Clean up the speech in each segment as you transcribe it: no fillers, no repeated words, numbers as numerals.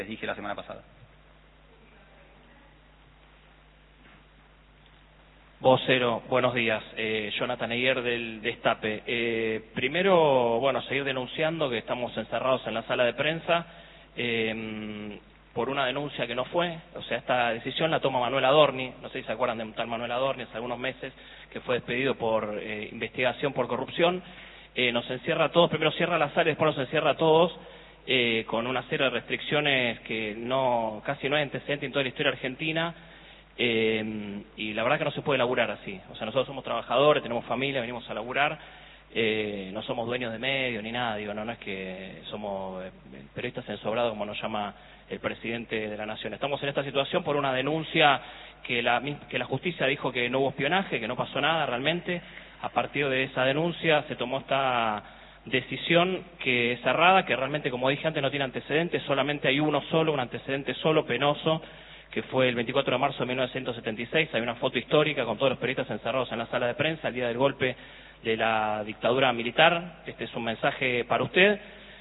les dije la semana pasada. Vocero, buenos días. Jonathan Eguer del Destape. Primero, bueno, seguir denunciando que estamos encerrados en la sala de prensa por una denuncia que no fue. O sea, esta decisión la toma Manuel Adorni. No sé si se acuerdan de un tal Manuel Adorni hace algunos meses, que fue despedido por investigación por corrupción. Nos encierra a todos, primero cierra la sala y después nos encierra a todos con una serie de restricciones que casi no hay antecedente en toda la historia argentina. Y la verdad que no se puede laburar así. O sea, nosotros somos trabajadores, tenemos familia, venimos a laburar, no somos dueños de medios ni nada, digo, no es que somos periodistas ensobrados como nos llama el presidente de la Nación. Estamos en esta situación por una denuncia que la justicia dijo que no hubo espionaje, que no pasó nada realmente. A partir de esa denuncia se tomó esta decisión que es cerrada, que realmente, como dije antes, no tiene antecedentes, solamente hay un antecedente solo, penoso, que fue el 24 de marzo de 1976, hay una foto histórica con todos los periodistas encerrados en la sala de prensa el día del golpe de la dictadura militar. Este es un mensaje para usted,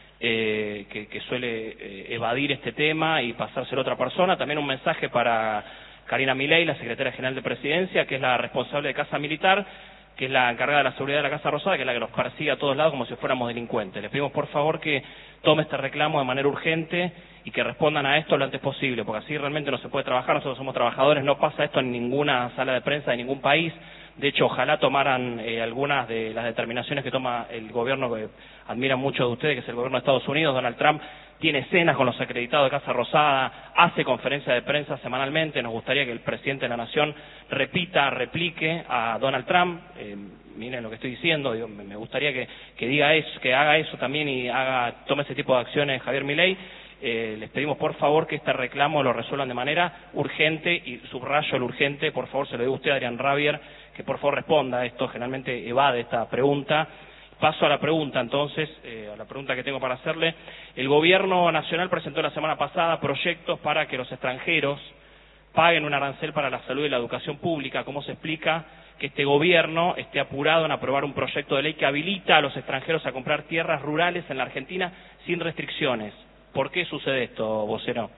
que suele evadir este tema y pasárselo a otra persona. También un mensaje para Karina Milei, la secretaria general de Presidencia, que es la responsable de Casa Militar, que es la encargada de la seguridad de la Casa Rosada, que es la que nos persigue a todos lados como si fuéramos delincuentes. Les pedimos por favor que tome este reclamo de manera urgente y que respondan a esto lo antes posible, porque así realmente no se puede trabajar. Nosotros somos trabajadores, no pasa esto en ninguna sala de prensa de ningún país. De hecho, ojalá tomaran algunas de las determinaciones que toma el gobierno que admiran mucho de ustedes, que es el gobierno de Estados Unidos. Donald Trump tiene cenas con los acreditados de Casa Rosada, hace conferencias de prensa semanalmente. Nos gustaría que el presidente de la Nación replique a Donald Trump. Miren lo que estoy diciendo, digo, me gustaría que diga eso, que haga eso también y tome ese tipo de acciones Javier Milei. Les pedimos por favor que este reclamo lo resuelvan de manera urgente, y subrayo el urgente, por favor, se lo digo a usted, Adrián Rabier, que por favor responda a esto, generalmente evade esta pregunta. Paso a la pregunta entonces, a la pregunta que tengo para hacerle. El Gobierno Nacional presentó la semana pasada proyectos para que los extranjeros paguen un arancel para la salud y la educación pública. ¿Cómo se explica que este gobierno esté apurado en aprobar un proyecto de ley que habilita a los extranjeros a comprar tierras rurales en la Argentina sin restricciones? ¿Por qué sucede esto, vocero?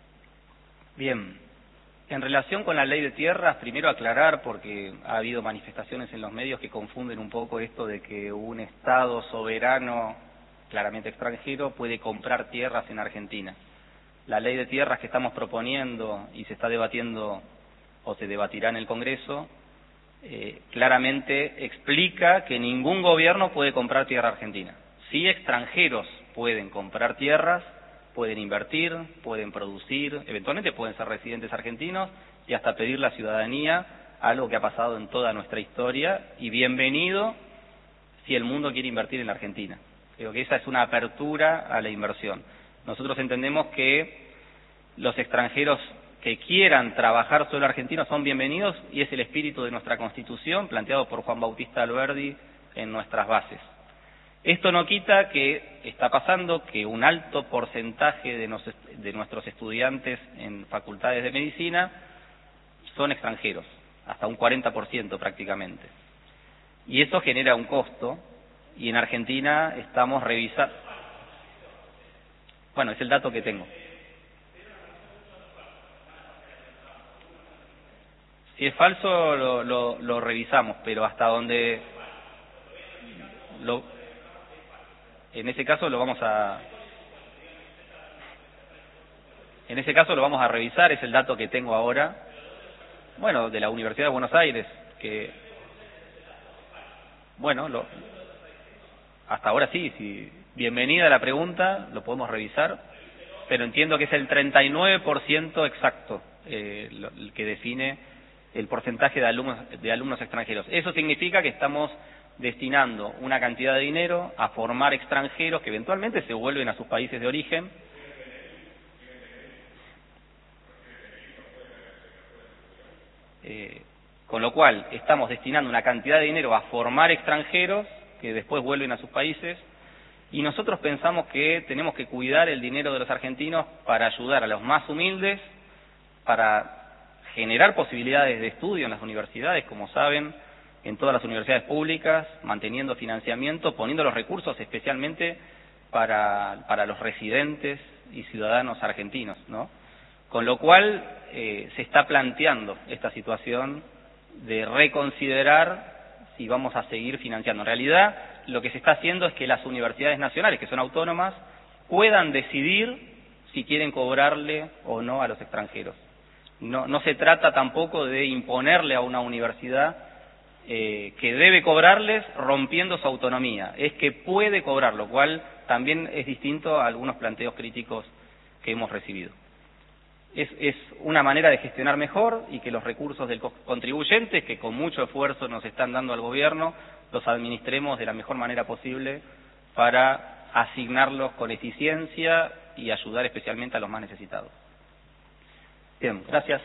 Bien, en relación con la ley de tierras, primero aclarar, porque ha habido manifestaciones en los medios que confunden un poco esto de que un Estado soberano, claramente extranjero, puede comprar tierras en Argentina. La ley de tierras que estamos proponiendo y se está debatiendo o se debatirá en el Congreso, claramente explica que ningún gobierno puede comprar tierra argentina. Sí, extranjeros pueden comprar tierras, pueden invertir, pueden producir, eventualmente pueden ser residentes argentinos y hasta pedir la ciudadanía, algo que ha pasado en toda nuestra historia, y bienvenido si el mundo quiere invertir en la Argentina. Creo que esa es una apertura a la inversión. Nosotros entendemos que los extranjeros que quieran trabajar sobre argentinos son bienvenidos, y es el espíritu de nuestra Constitución, planteado por Juan Bautista Alberdi en nuestras bases. Esto no quita que está pasando que un alto porcentaje de nuestros estudiantes en facultades de medicina son extranjeros, hasta un 40% prácticamente. Y eso genera un costo, y en Argentina estamos revisando. Bueno, es el dato que tengo. Si es falso, lo revisamos, pero hasta donde... En ese caso lo vamos a revisar, es el dato que tengo ahora, bueno, de la Universidad de Buenos Aires, que, bueno, hasta ahora sí, bienvenida la pregunta, lo podemos revisar, pero entiendo que es el 39% exacto el que define el porcentaje de alumnos extranjeros. Eso significa que estamos destinando una cantidad de dinero a formar extranjeros que eventualmente se vuelven a sus países de origen. Con lo cual, estamos destinando una cantidad de dinero a formar extranjeros que después vuelven a sus países, y nosotros pensamos que tenemos que cuidar el dinero de los argentinos para ayudar a los más humildes, para generar posibilidades de estudio en las universidades, como saben, en todas las universidades públicas, manteniendo financiamiento, poniendo los recursos especialmente para los residentes y ciudadanos argentinos, ¿no? Con lo cual se está planteando esta situación de reconsiderar si vamos a seguir financiando. En realidad, lo que se está haciendo es que las universidades nacionales, que son autónomas, puedan decidir si quieren cobrarle o no a los extranjeros. No se trata tampoco de imponerle a una universidad que debe cobrarles rompiendo su autonomía. Es que puede cobrar, lo cual también es distinto a algunos planteos críticos que hemos recibido. Es una manera de gestionar mejor y que los recursos del contribuyente, que con mucho esfuerzo nos están dando al gobierno, los administremos de la mejor manera posible para asignarlos con eficiencia y ayudar especialmente a los más necesitados. Bien, gracias.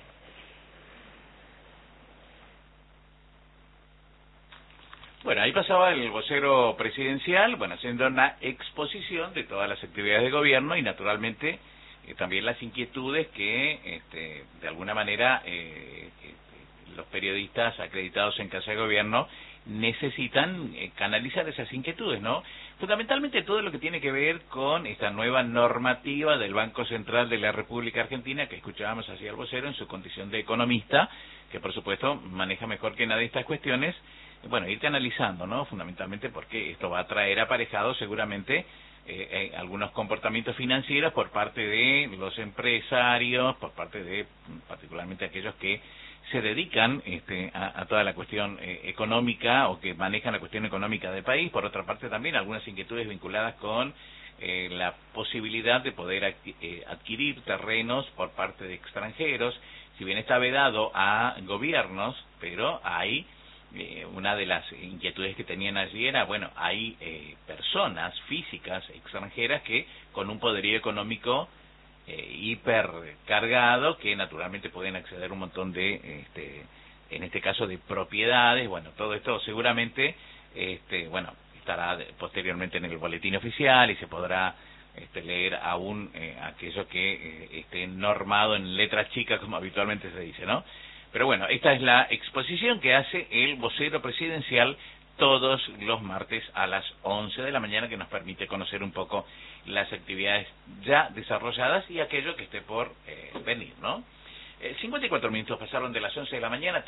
Bueno, ahí pasaba el vocero presidencial, bueno, haciendo una exposición de todas las actividades de gobierno y naturalmente también las inquietudes que de alguna manera los periodistas acreditados en Casa de Gobierno necesitan canalizar esas inquietudes, ¿no? Fundamentalmente todo lo que tiene que ver con esta nueva normativa del Banco Central de la República Argentina que escuchábamos hacia el vocero en su condición de economista, que por supuesto maneja mejor que nadie estas cuestiones. Bueno, ir canalizando, ¿no? Fundamentalmente porque esto va a traer aparejado seguramente algunos comportamientos financieros por parte de los empresarios, por parte de particularmente aquellos que se dedican a toda la cuestión económica o que manejan la cuestión económica del país. Por otra parte también algunas inquietudes vinculadas con la posibilidad de poder adquirir terrenos por parte de extranjeros, si bien está vedado a gobiernos, pero hay una de las inquietudes que tenían allí era, bueno, hay personas físicas extranjeras que con un poderío económico hipercargado que naturalmente pueden acceder a un montón de, en este caso, de propiedades. Bueno, todo esto seguramente, bueno, estará posteriormente en el boletín oficial y se podrá leer aún aquello que esté normado en letras chicas, como habitualmente se dice, ¿no? Pero bueno, esta es la exposición que hace el vocero presidencial todos los martes a las 11 de la mañana, que nos permite conocer un poco las actividades ya desarrolladas y aquello que esté por venir, ¿no? 54 minutos pasaron de las 11 de la mañana,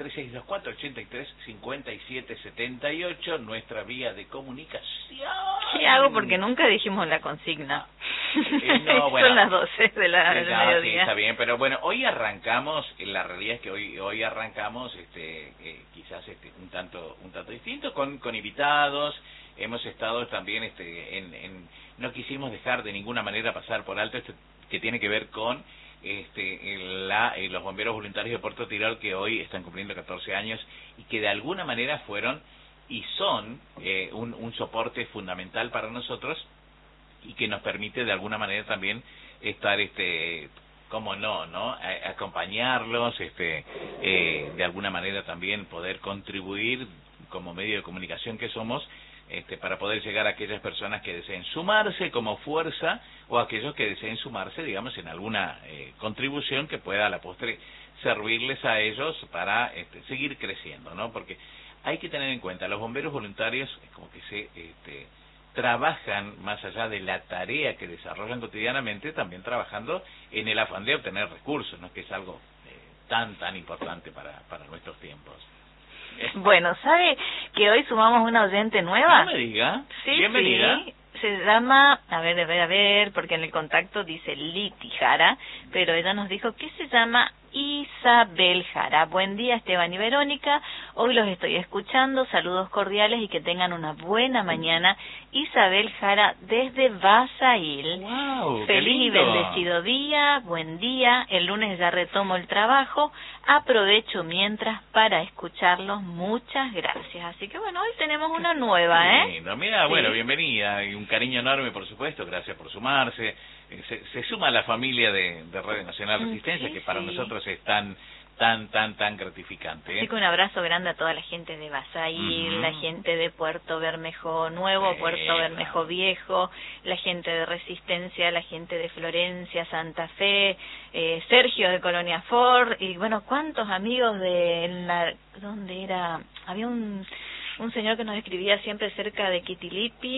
3624-83-5778, nuestra vía de comunicación. ¿Qué hago? Porque nunca dijimos la consigna. No, bueno, son las 12 del mediodía. Sí, está bien, pero bueno, hoy arrancamos, la realidad es que hoy arrancamos quizás un tanto distinto, con invitados. Hemos estado también no quisimos dejar de ninguna manera pasar por alto que tiene que ver con los bomberos voluntarios de Puerto Tirol, que hoy están cumpliendo 14 años y que de alguna manera fueron y son un soporte fundamental para nosotros y que nos permite de alguna manera también estar cómo no acompañarlos, de alguna manera también poder contribuir como medio de comunicación que somos, para poder llegar a aquellas personas que deseen sumarse como fuerza o aquellos que deseen sumarse, digamos, en alguna contribución que pueda a la postre servirles a ellos para seguir creciendo, ¿no? Porque hay que tener en cuenta, los bomberos voluntarios como que se trabajan más allá de la tarea que desarrollan cotidianamente, también trabajando en el afán de obtener recursos, ¿no? Que es algo tan importante para nuestros tiempos. Bueno, ¿sabe que hoy sumamos una oyente nueva? No me diga. Sí, bienvenida. Sí. Se llama, a ver, porque en el contacto dice Liti Jara, pero ella nos dijo que se llama Isabel Jara. Buen día, Esteban y Verónica. Hoy los estoy escuchando. Saludos cordiales y que tengan una buena mañana. Isabel Jara desde Basail. Wow, feliz y bendecido día. Buen día. El lunes ya retomo el trabajo. Aprovecho mientras para escucharlos. Muchas gracias. Así que bueno, hoy tenemos una nueva, lindo. Mira, sí. Bueno, bienvenida y un cariño enorme, por supuesto. Gracias por sumarse. Se suma a la familia de Radio Nacional Resistencia, sí, que para sí. nosotros es tan gratificante. Así que un abrazo grande a toda la gente de Basail, la gente de Puerto Bermejo Nuevo, Puerto Bermejo Viejo, la gente de Resistencia, la gente de Florencia, Santa Fe, Sergio de Colonia Ford, y bueno, cuántos amigos de ¿dónde era? Había un señor que nos escribía siempre cerca de Quitilipi,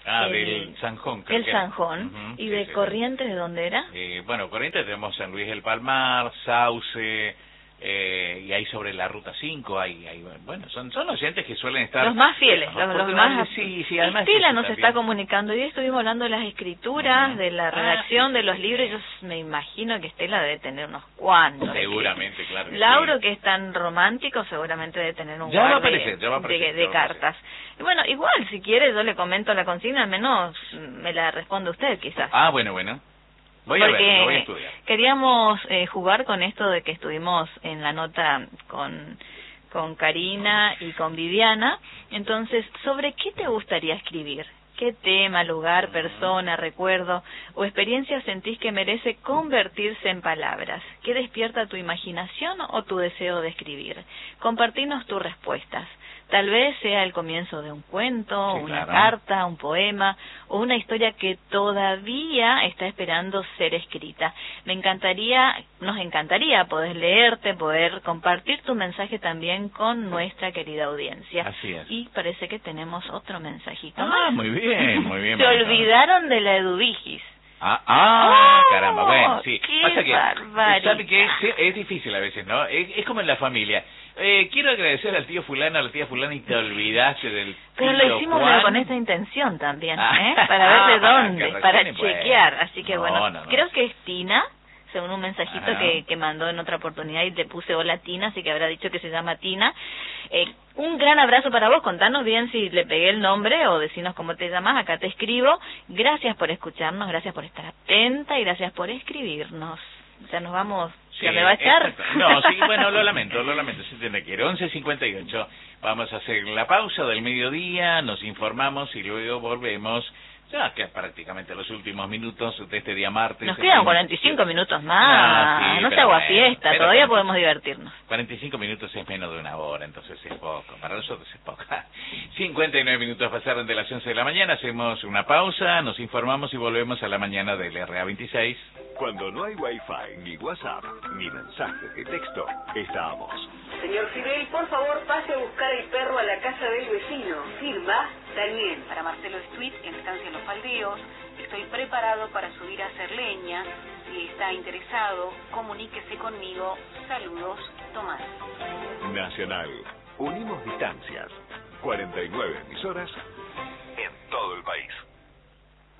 Del Sanjón. El Sanjón. ¿Y de Corrientes de dónde era? Bueno, Corrientes tenemos San Luis del Palmar, Sauce, y ahí sobre la Ruta 5, bueno, son oyentes que suelen estar... Los más fieles, los más... Sí, además... Estela nos está comunicando, y hoy estuvimos hablando de las escrituras, de la redacción de los libros, yo me imagino que Estela debe tener unos cuantos. Seguramente, claro. Lauro, que es tan romántico, seguramente debe tener un ya par va a aparecer, de cartas. Y bueno, igual, si quiere, yo le comento la consigna, al menos me la responde usted, quizás. Bueno. Voy a ver, lo voy a estudiar. Queríamos jugar con esto de que estuvimos en la nota con Karina y con Viviana. Entonces, ¿sobre qué te gustaría escribir? ¿Qué tema, lugar, persona, recuerdo o experiencia sentís que merece convertirse en palabras? ¿Qué despierta tu imaginación o tu deseo de escribir? Compartinos tus respuestas. Tal vez sea el comienzo de un cuento, una carta, un poema o una historia que todavía está esperando ser escrita. Nos encantaría poder leerte, poder compartir tu mensaje también con nuestra querida audiencia. Así es. Y parece que tenemos otro mensajito. Muy bien. Se olvidaron de la Eduvigis. Caramba, bueno, sí. Pasa que, ¿sabe qué? Sí, es difícil a veces, ¿no? Es como en la familia. Quiero agradecer al tío fulano, a la tía fulana, y te olvidaste del tío Pero lo hicimos Juan. con esta intención también, para ver de dónde, para chequear. Así que creo que es Tina, según un mensajito que mandó en otra oportunidad, y le puse hola Tina, así que habrá dicho que se llama Tina. Un gran abrazo para vos, contanos bien si le pegué el nombre o decinos cómo te llamas, acá te escribo. Gracias por escucharnos, gracias por estar atenta y gracias por escribirnos. Ya nos vamos, ya me va a echar. No, sí, bueno, lo lamento, si te quiere. 11:58, vamos a hacer la pausa del mediodía, nos informamos y luego volvemos. Ya que prácticamente los últimos minutos de este día martes. Nos quedan 45 minutos más. No se agua fiesta, todavía podemos divertirnos. 45 minutos es menos de una hora, entonces es poco. Para nosotros es poco. 59 minutos pasaron de las 11 de la mañana. Hacemos una pausa, nos informamos y volvemos a la mañana del RA26. Cuando no hay Wi-Fi, ni WhatsApp, ni mensaje de texto, estamos. Señor Fidel, por favor, pase a buscar el perro a la casa del vecino. Firma, Daniel. Para Marcelo Street, en Estancia Los Faldeos, estoy preparado para subir a hacer leña. Si está interesado, comuníquese conmigo. Saludos, Tomás. Nacional. Unimos distancias. 49 emisoras en todo el país.